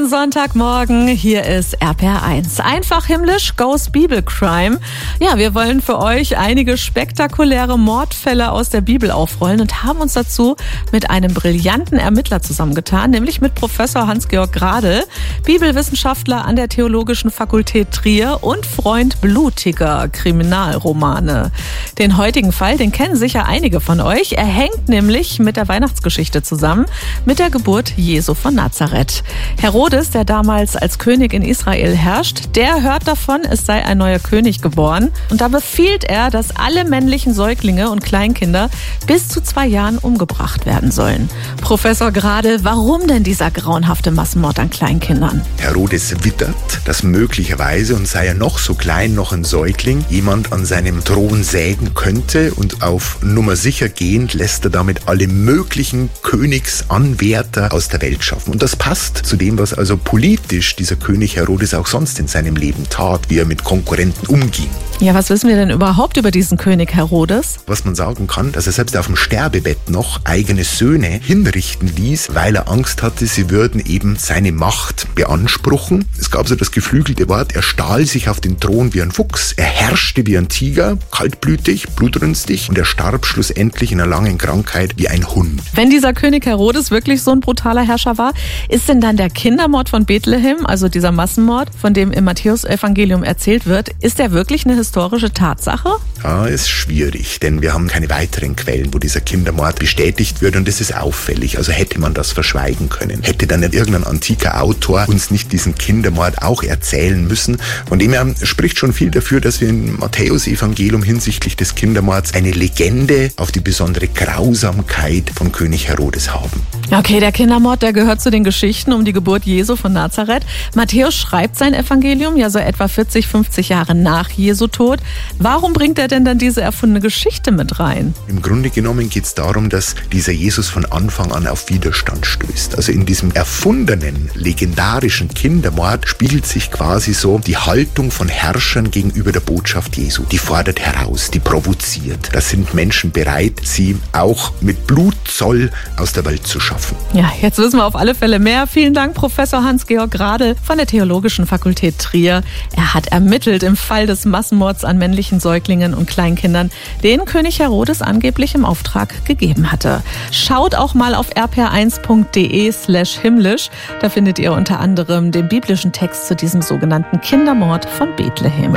Schönen Sonntagmorgen, hier ist RPR1. Einfach himmlisch goes Bibelcrime. Ja, wir wollen für euch einige spektakuläre Mordfälle aus der Bibel aufrollen und haben uns dazu mit einem brillanten Ermittler zusammengetan, nämlich mit Professor Hans-Georg Gradl, Bibelwissenschaftler an der Theologischen Fakultät Trier und Freund blutiger Kriminalromane. Den heutigen Fall, den kennen sicher einige von euch. Er hängt nämlich mit der Weihnachtsgeschichte zusammen, mit der Geburt Jesu von Nazareth. Herodes, der damals als König in Israel herrscht, der hört davon, es sei ein neuer König geboren. Und da befiehlt er, dass alle männlichen Säuglinge und Kleinkinder bis zu 2 Jahren umgebracht werden sollen. Professor Gradl, warum denn dieser grauenhafte Massenmord an Kleinkindern? Herodes wittert, dass möglicherweise, und sei er noch so klein, noch ein Säugling, jemand an seinem Thron sägen könnte, und auf Nummer sicher gehend lässt er damit alle möglichen Königsanwärter aus der Welt schaffen. Und das passt zu dem, was also politisch dieser König Herodes auch sonst in seinem Leben tat, wie er mit Konkurrenten umging. Ja, was wissen wir denn überhaupt über diesen König Herodes? Was man sagen kann, dass er selbst auf dem Sterbebett noch eigene Söhne hinrichten ließ, weil er Angst hatte, sie würden eben seine Macht beanspruchen. Es gab so das geflügelte Wort, er stahl sich auf den Thron wie ein Fuchs, er herrschte wie ein Tiger, kaltblütig, blutrünstig, und er starb schlussendlich in einer langen Krankheit wie ein Hund. Wenn dieser König Herodes wirklich so ein brutaler Herrscher war, ist denn dann der Kindermord von Bethlehem, also dieser Massenmord, von dem im Matthäus-Evangelium erzählt wird, ist der wirklich eine historische Tatsache? Ja, ist schwierig, denn wir haben keine weiteren Quellen, wo dieser Kindermord bestätigt wird, und das ist auffällig. Also hätte man das verschweigen können. Hätte dann irgendein antiker Autor uns nicht diesen Kindermord auch erzählen müssen. Von dem her spricht schon viel dafür, dass wir im Matthäus-Evangelium hinsichtlich des Kindermords eine Legende auf die besondere Grausamkeit von König Herodes haben. Okay, der Kindermord, der gehört zu den Geschichten um die Geburt Jesu von Nazareth. Matthäus schreibt sein Evangelium ja so etwa 40, 50 Jahre nach Jesu Tod. Warum bringt er denn dann diese erfundene Geschichte mit rein? Im Grunde genommen geht es darum, dass dieser Jesus von Anfang an auf Widerstand stößt. Also in diesem erfundenen, legendarischen Kindermord spiegelt sich quasi so die Haltung von Herrschern gegenüber der Botschaft Jesu. Die fordert heraus, die provoziert. Da sind Menschen bereit, sie auch mit Blutzoll aus der Welt zu schaffen. Ja, jetzt wissen wir auf alle Fälle mehr. Vielen Dank, Professor Hans-Georg Gradl von der Theologischen Fakultät Trier. Er hat ermittelt im Fall des Massenmords an männlichen Säuglingen und Kleinkindern, den König Herodes angeblich im Auftrag gegeben hatte. Schaut auch mal auf rpr1.de/himmlisch. Da findet ihr unter anderem den biblischen Text zu diesem sogenannten Kindermord von Bethlehem.